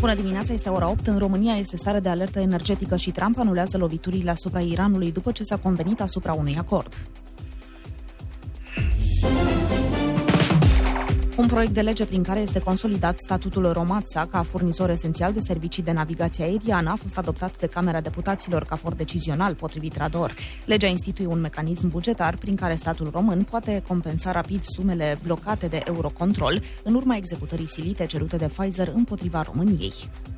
Bună dimineața, este ora 8. În România este stare de alertă energetică și Trump anulează loviturile asupra Iranului după ce s-a convenit asupra unui acord. Un proiect de lege prin care este consolidat statutul Romatsa ca furnizor esențial de servicii de navigație aeriană a fost adoptat de Camera Deputaților ca for decizional, potrivit Rador. Legea instituie un mecanism bugetar prin care statul român poate compensa rapid sumele blocate de Eurocontrol în urma executării silite cerute de Pfizer împotriva României.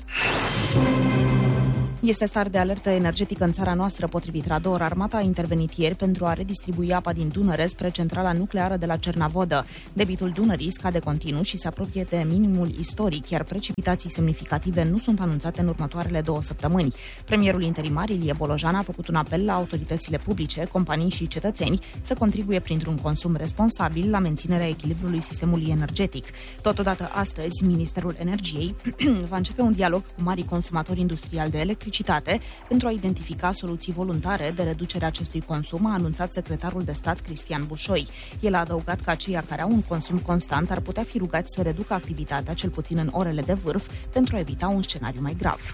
Este stare de alertă energetică în țara noastră, potrivit Rador. Armata a intervenit ieri pentru a redistribui apa din Dunăre spre centrala nucleară de la Cernavodă. Debitul Dunării scade continuu și se apropie de minimul istoric, iar precipitații semnificative nu sunt anunțate în următoarele 2 săptămâni. Premierul interimar Ilie Bolojan a făcut un apel la autoritățile publice, companii și cetățeni să contribuie printr-un consum responsabil la menținerea echilibrului sistemului energetic. Totodată, astăzi, Ministerul Energiei va începe un dialog cu marii consumatori industriali de electricitate pentru a identifica soluții voluntare de reducere a acestui consum, a anunțat secretarul de stat Cristian Bușoi. El a adăugat că aceia care au un consum constant ar putea fi rugați să reducă activitatea, cel puțin în orele de vârf, pentru a evita un scenariu mai grav.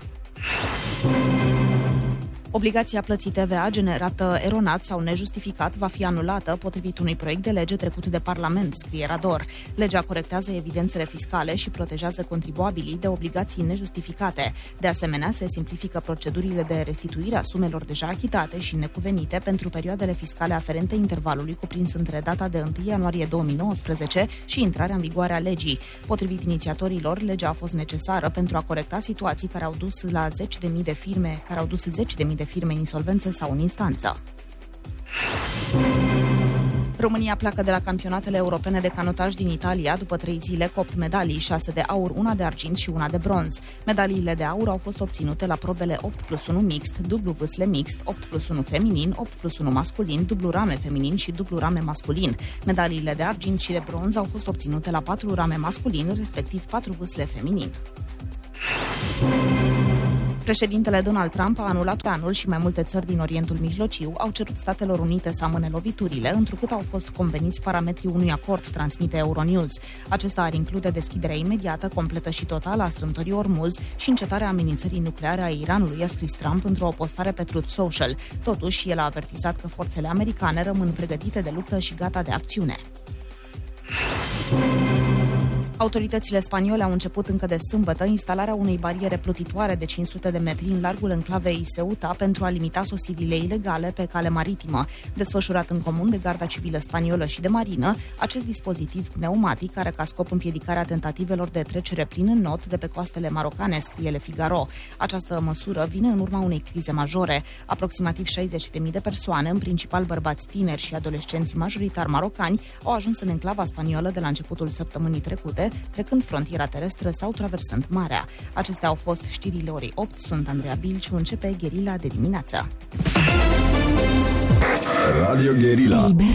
Obligația plății TVA generată eronat sau nejustificat va fi anulată potrivit unui proiect de lege trecut de Parlament, scrie Rador. Legea corectează evidențele fiscale și protejează contribuabilii de obligații nejustificate. De asemenea, se simplifică procedurile de restituire a sumelor deja achitate și necuvenite pentru perioadele fiscale aferente intervalului cuprins între data de 1 ianuarie 2019 și intrarea în vigoare a legii. Potrivit inițiatorilor, legea a fost necesară pentru a corecta situații care au dus la zeci de mii de firme în insolvență sau în instanță. România pleacă de la campionatele europene de canotaj din Italia după 3 zile cu 8 medalii, 6 de aur, 1 de argint și 1 de bronz. Medaliile de aur au fost obținute la probele 8+1 mixt, dublu vâsle mixt, 8+1 feminin, 8+1 masculin, dublu rame feminin și dublu rame masculin. Medaliile de argint și de bronz au fost obținute la 4 rame masculin, respectiv 4 vâsle feminin. Președintele Donald Trump a anulat anul și mai multe țări din Orientul Mijlociu au cerut Statelor Unite să amâne loviturile, întrucât au fost conveniți parametrii unui acord, transmite Euronews. Acesta ar include deschiderea imediată, completă și totală a strâmtorii Ormuz și încetarea amenințării nucleare a Iranului, a scris Trump într-o postare pe Truth Social. Totuși, el a avertizat că forțele americane rămân pregătite de luptă și gata de acțiune. Autoritățile spaniole au început încă de sâmbătă instalarea unei bariere plutitoare de 500 de metri în largul enclavei Ceuta pentru a limita sosirile ilegale pe cale maritimă. Desfășurat în comun de Garda Civilă Spaniolă și de Marină, acest dispozitiv pneumatic are ca scop împiedicarea tentativelor de trecere prin înnot de pe coastele marocane, scrie Le Figaro. Această măsură vine în urma unei crize majore. Aproximativ 60.000 de persoane, în principal bărbați tineri și adolescenți majoritar marocani, au ajuns în enclava spaniolă de la începutul săptămânii trecute, trecând frontiera terestră sau traversând marea. Acestea au fost știrile orei 8. Sunt Andreea Bilciu, începe Gherila de dimineață. Radio Gherila.